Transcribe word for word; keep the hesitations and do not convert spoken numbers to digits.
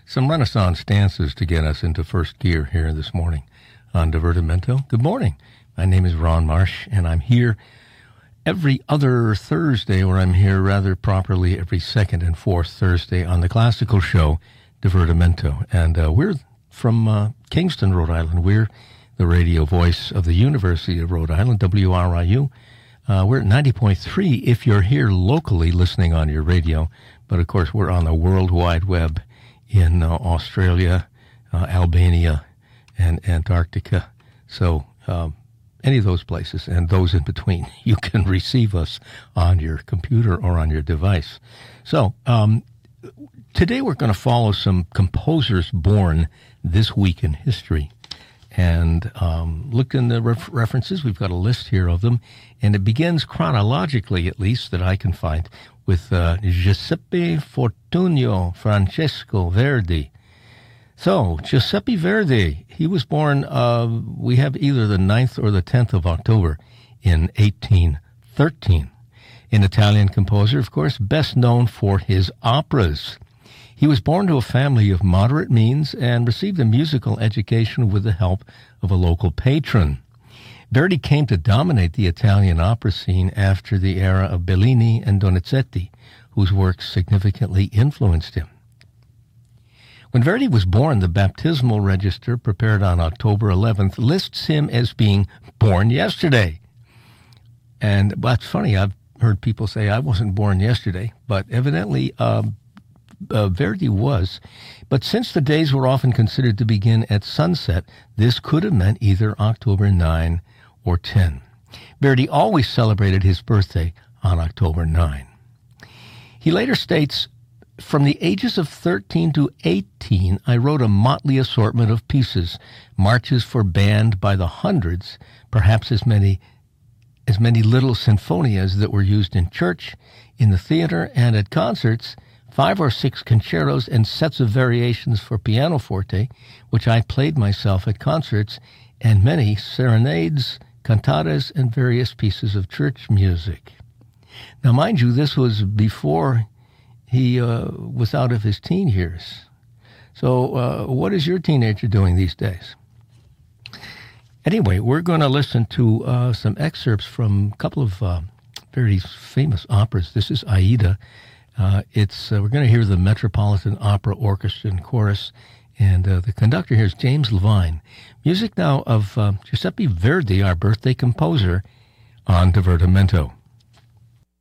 Some Renaissance dances to get us into first gear here this morning on Divertimento. Good morning. My name is Ron Marsh, and I'm here every other Thursday, or I'm here rather properly every second and fourth Thursday on the classical show, Divertimento. And uh, we're from uh, Kingston, Rhode Island. We're the radio voice of the University of Rhode Island, W R I U. Uh, we're at ninety point three if you're here locally listening on your radio. But, of course, we're on the World Wide Web in uh, Australia, uh, Albania, and Antarctica. So um, any of those places and those in between, you can receive us on your computer or on your device. So um, today we're going to follow some composers born this week in history. And um, look in the ref- references. We've got a list here of them. And it begins chronologically, at least, that I can find, with uh, Giuseppe Fortunio Francesco Verdi. So, Giuseppe Verdi, he was born, uh, we have either the ninth or the tenth of October in eighteen thirteen. An Italian composer, of course, best known for his operas. He was born to a family of moderate means and received a musical education with the help of a local patron. Verdi came to dominate the Italian opera scene after the era of Bellini and Donizetti, whose works significantly influenced him. When Verdi was born, the baptismal register, prepared on October eleventh, lists him as being born yesterday. And that's funny, I've heard people say I wasn't born yesterday, but evidently uh, uh, Verdi was. But since the days were often considered to begin at sunset, this could have meant either October ninth or tenth. Verdi always celebrated his birthday on October ninth. He later states, "From the ages of thirteen to eighteen, I wrote a motley assortment of pieces, marches for band by the hundreds, perhaps as many as many little sinfonias that were used in church, in the theater, and at concerts, five or six concertos and sets of variations for pianoforte, which I played myself at concerts, and many serenades, cantatas, and various pieces of church music." Now, mind you, this was before he uh, was out of his teen years. So uh, what is your teenager doing these days? Anyway, we're going to listen to uh, some excerpts from a couple of uh, very famous operas. This is Aida. Uh, it's uh, we're going to hear the Metropolitan Opera Orchestra and Chorus, and uh, the conductor here is James Levine. Music now of uh, Giuseppe Verdi, our birthday composer, on Divertimento.